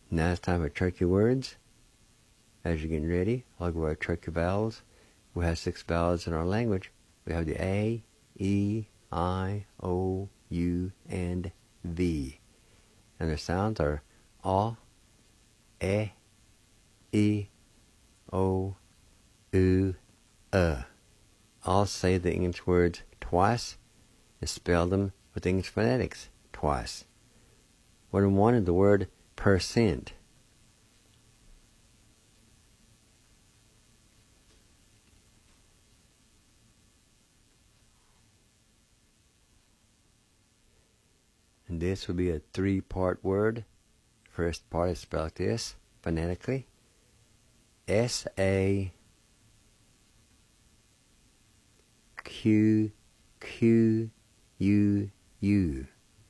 Now it's time for tricky words. As you're getting ready, I'll go over tricky vowels. We have 6 vowels in our language. We have the A, E, I, O, U, and V. And their sounds are A, E, I, O, U, I'll say the English words twice and spell them with English phonetics twice. Word 1 is the word percent. And this will be a 3-part word. First part is spelled like this, phonetically. S-A Q-Q-U-U.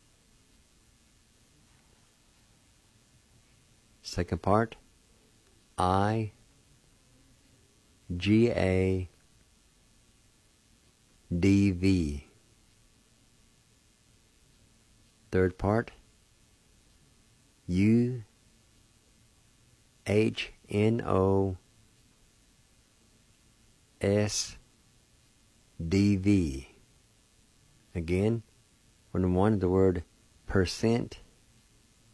Second part, I-G-A-D-V. Third part, U-H-N-O-S-D-V. Again, when one is the word percent,